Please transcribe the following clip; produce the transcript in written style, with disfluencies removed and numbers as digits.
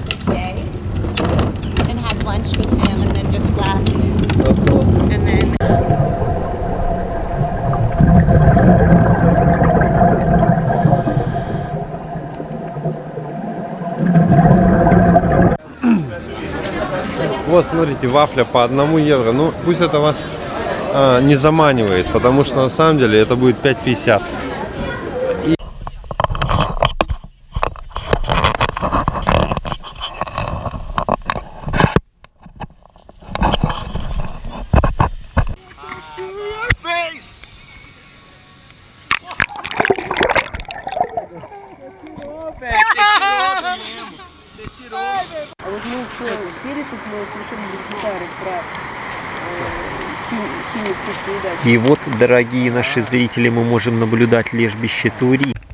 today and had lunch with him and then just left. And then вот, смотрите, вафля по 1 евро. Ну, пусть это вас не заманивает, потому что на самом деле это будет 5,50. И вот, дорогие наши зрители, мы можем наблюдать лежбище Тури.